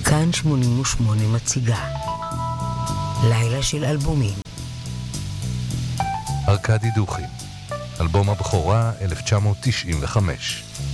כאן 88 מציגה לילה של אלבומים. ארקדי דוכין, אלבום הבכורה 1995.